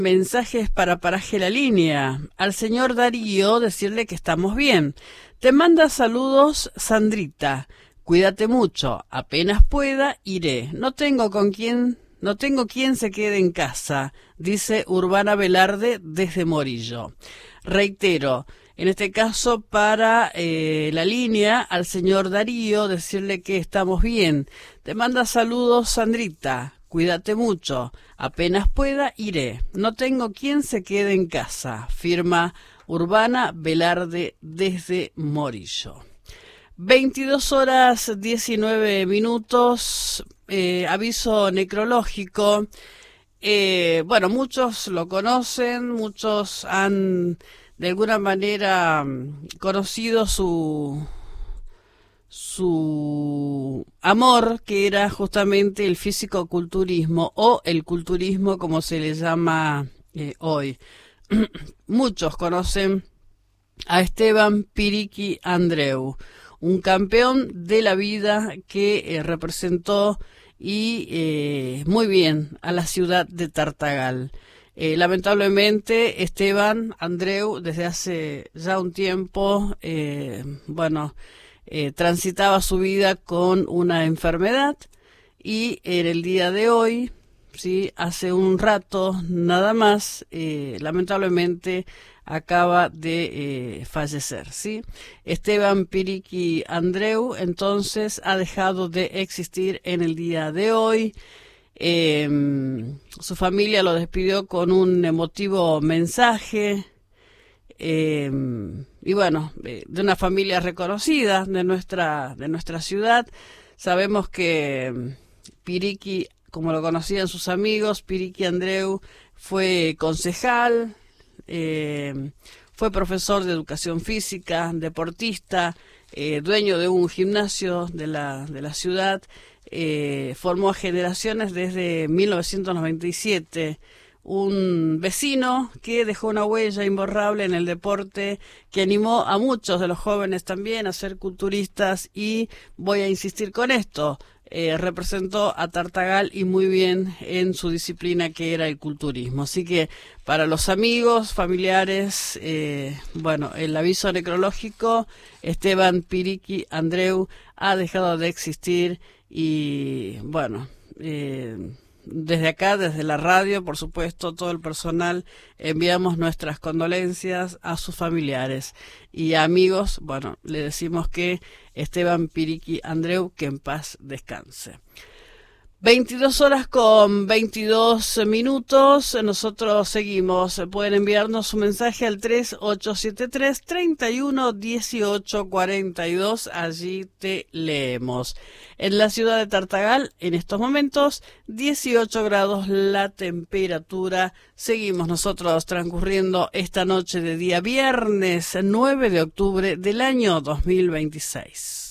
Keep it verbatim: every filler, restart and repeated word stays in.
Mensajes para Paraje la Línea. Al señor Darío decirle que estamos bien. Te manda saludos Sandrita. Cuídate mucho. Apenas pueda iré. No tengo con quién, no tengo quien se quede en casa, dice Urbana Velarde desde Morillo. Reitero, en este caso para eh, la línea, al señor Darío decirle que estamos bien. Te manda saludos Sandrita. Cuídate mucho. Apenas pueda, iré. No tengo quien se quede en casa. Firma Urbana Velarde desde Morillo. veintidós horas diecinueve minutos. Eh, aviso necrológico. Eh, bueno, muchos lo conocen, muchos han de alguna manera conocido su... su amor, que era justamente el físico-culturismo o el culturismo como se le llama eh, hoy. Muchos conocen a Esteban Piriqui Andreu, un campeón de la vida que eh, representó y eh, muy bien a la ciudad de Tartagal. Eh, lamentablemente Esteban Andreu desde hace ya un tiempo, eh, bueno, Eh, transitaba su vida con una enfermedad y en el día de hoy, sí, hace un rato nada más, eh, lamentablemente acaba de eh, fallecer, sí. Esteban Piriqui Andreu entonces ha dejado de existir en el día de hoy. Eh, su familia lo despidió con un emotivo mensaje. Eh, y bueno, eh, de una familia reconocida de nuestra, de nuestra ciudad. Sabemos que Piriqui, como lo conocían sus amigos, Piriqui Andreu fue concejal, eh, fue profesor de educación física, deportista, eh, dueño de un gimnasio de la, de la ciudad, eh, formó a generaciones desde mil novecientos noventa y siete. Un vecino que dejó una huella imborrable en el deporte, que animó a muchos de los jóvenes también a ser culturistas y, voy a insistir con esto, eh, representó a Tartagal y muy bien en su disciplina que era el culturismo. Así que para los amigos, familiares, eh, bueno, el aviso necrológico, Esteban Piriqui Andreu ha dejado de existir y bueno, eh, desde acá, desde la radio, por supuesto, todo el personal, enviamos nuestras condolencias a sus familiares y amigos. Bueno, le decimos que Esteban Piriqui Andreu, que en paz descanse. veintidós horas con veintidós minutos, nosotros seguimos. Pueden enviarnos su mensaje al tres ocho siete tres, treinta y uno dieciocho cuarenta y dos, allí te leemos. En la ciudad de Tartagal, en estos momentos, dieciocho grados la temperatura. Seguimos nosotros transcurriendo esta noche de día viernes nueve de octubre del año dos mil veintiséis.